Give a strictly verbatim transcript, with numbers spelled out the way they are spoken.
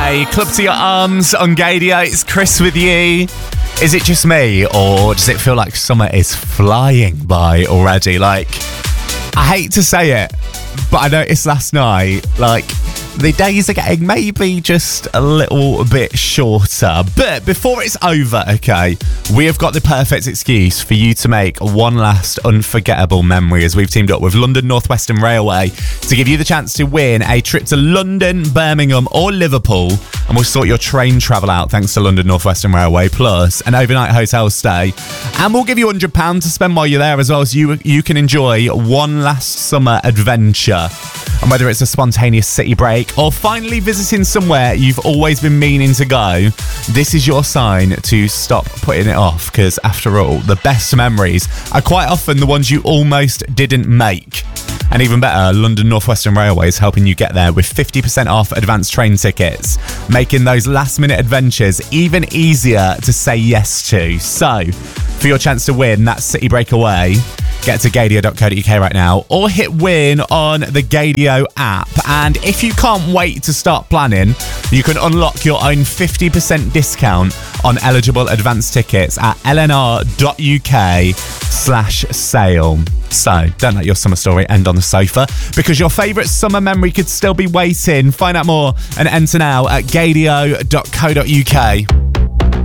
Day. Club to your arms on Gadio. It's Chris with you. Is it just me, or does it feel like summer is flying by already? Like, I hate to say it, but I noticed last night, like, the days are getting maybe just a little bit shorter. But before it's over, okay, we have got the perfect excuse for you to make one last unforgettable memory as we've teamed up with London North Western Railway to give you the chance to win a trip to London, Birmingham or Liverpool. And we'll sort your train travel out thanks to London North Western Railway, plus an overnight hotel stay. And we'll give you one hundred pounds to spend while you're there as well, so you, you can enjoy one last summer adventure. And whether it's a spontaneous city break or finally visiting somewhere you've always been meaning to go, this is your sign to stop putting it off, because after all, the best memories are quite often the ones you almost didn't make. And even better, London North Western Railway is helping you get there with fifty percent off advanced train tickets, making those last minute adventures even easier to say yes to. So, for your chance to win that city breakaway, get to gadio dot co dot uk right now or hit win on the Gadio app. And if you can't wait to start planning, you can unlock your own fifty percent discount on eligible advance tickets at lnr.uk slash sale. So don't let your summer story end on the sofa, because your favourite summer memory could still be waiting. Find out more and enter now at gadio dot co dot uk.